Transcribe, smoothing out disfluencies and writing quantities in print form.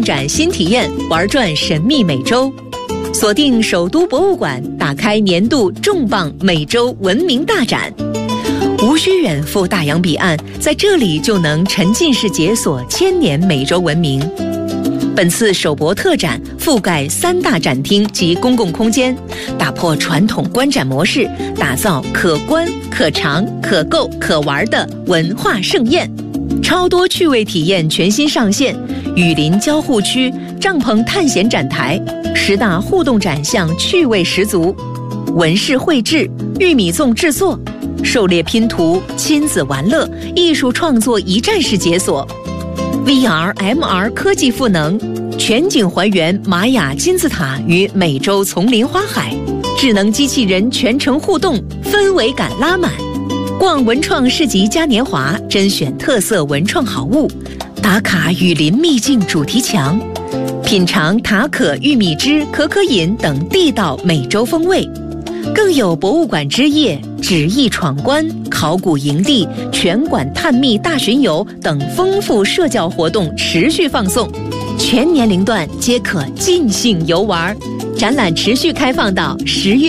展新体验，玩转神秘美洲。锁定首都博物馆，打开年度重磅美洲文明大展。无需远赴大洋彼岸，在这里就能沉浸式解锁千年美洲文明。本次首博特展覆盖3大展厅及公共空间，打破传统观展模式，打造可观、可尝、可购、可玩的文化盛宴。超多趣味体验全新上线，雨林交互区、帐篷探险展台，10大互动展项趣味十足，纹饰绘制、玉米粽制作、狩猎拼图、亲子玩乐、艺术创作一站式解锁。VR、MR 科技赋能，全景还原玛雅金字塔与美洲丛林花海，智能机器人全程互动，氛围感拉满。逛文创市集嘉年华，甄选特色文创好物，打卡雨林秘境主题墙，品尝塔可玉米汁、可可饮等地道美洲风味。更有博物馆之夜、纸艺闯关、考古营地、全馆探秘大巡游等丰富社交活动持续放送，全年龄段皆可尽兴游玩。展览持续开放到10月